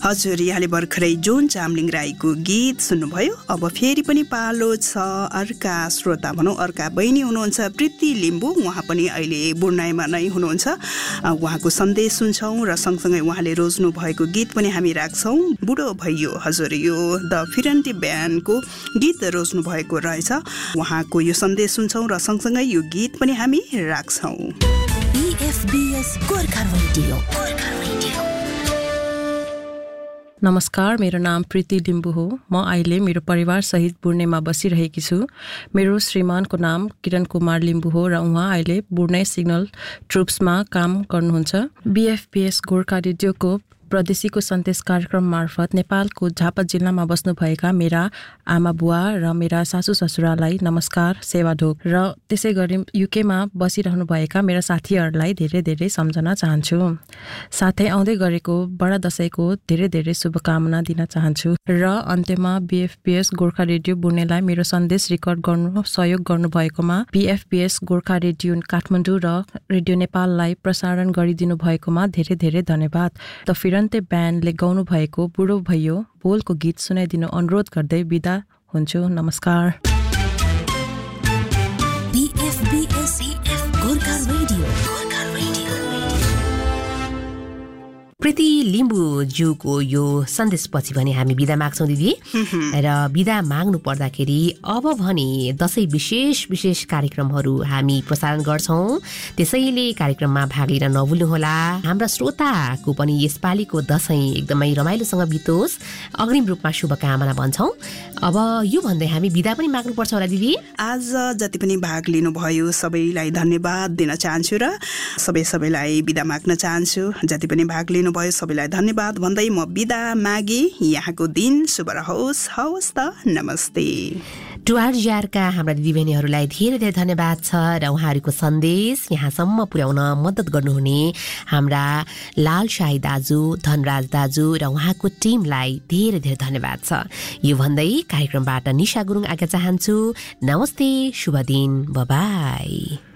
हजुर, यहाँले भर्खरै जोन चामलिङ राईको गीत सुन्नुभयो। अब फेरि पनि पालो छ अर्का श्रोता भनौँ, अर्का बहिनी हुनुहुन्छ प्रीति लिम्बू। उहाँ पनि अहिले बुर्नाईमा नै हुनुहुन्छ। उहाँको सन्देश सुन्छौँ र सँगसँगै उहाँले रोज्नु भएको गीत पनि हामी राख्छौँ। बुढो भइयो। हजुर, यो द फिरन्ती ब्यान्डको गीत रोज्नु भएको रहेछ। उहाँको यो सन्देश सुन्छौँ र सँगसँगै यो गीत पनि हामी राख्छौँ। नमस्कार, मेरो नाम प्रीति लिम्बू हो। म अहिले मेरो परिवार सहित बुर्नेमा बसिरहेकी छु। मेरो श्रीमानको नाम किरण कुमार लिम्बू हो र उहाँ अहिले बुर्ने सिग्नल ट्रुप्समा काम गर्नुहुन्छ। बीएफपीएस गोर्खा रेडियोको प्रदेशीको सन्देश कार्यक्रम मार्फत नेपालको झापा जिल्लामा बस्नुभएका मेरा आमा बुवा र मेरा सासू ससुरालाई नमस्कार, सेवाढोक। र त्यसै गरी युकेमा बसिरहनुभएका मेरा साथीहरूलाई धेरै धेरै सम्झना चाहन्छु। साथै आउँदै गरेको बडा दशैंको धेरै धेरै शुभकामना दिन चाहन्छु। र अन्त्यमा बीएफपीएस गोर्खा रेडियो बुर्नेलाई मेरो सन्देश रेकर्ड गर्नु सहयोग गर्नुभएकोमा बीएफपीएस गोर्खा रेडियो काठमाडौँ र रेडियो नेपाललाई प्रसारण गरिदिनु भएकोमा धेरै धेरै धन्यवाद। त फिरन्ते ब्यान्डले गाउनु भएको बुढो भइयो बोलको गीत सुनाइदिनु अनुरोध गर्दै बिदा हुन्छु। नमस्कार। प्रीति लिम्बूज्यूको यो सन्देशपछि भने हामी बिदा माग्छौँ दिदी। र बिदा माग्नु पर्दाखेरि अब भने दशैं विशेष कार्यक्रमहरू हामी प्रसारण गर्छौँ। त्यसैले कार्यक्रममा भाग लिन नभुल्नुहोला। हाम्रा श्रोताको पनि यसपालिको दशैं एकदमै रमाइलोसँग बितोस्, अग्रिम रूपमा शुभकामना भन्छौँ। अब यो भन्दै हामी बिदा पनि माग्नुपर्छ होला दिदी। आज जति पनि भाग लिनुभयो सबैलाई धन्यवाद दिन चाहन्छु र सबैलाई बिदा माग्न चाहन्छु। जति पनि भाग लिनु भयो सबैलाई धन्यवाद भन्दै म बिदा मागे। यहाँको दिन शुभ रहोस्। हवस् त, नमस्ते। टुआरजिआरका हाम्रा दिदीबहिनीहरूलाई धेरै धेरै धन्यवाद छ र उहाँहरूको सन्देश यहाँसम्म पुर्याउन मद्दत गर्नुहुने हाम्रा लाल शाही दाजु, धनराज दाजु र उहाँको टिमलाई धेरै धेरै धन्यवाद छ। यो भन्दै कार्यक्रमबाट निशा गुरुङ आज्ञा चाहन्छु। नमस्ते, शुभ दिन, बाइ।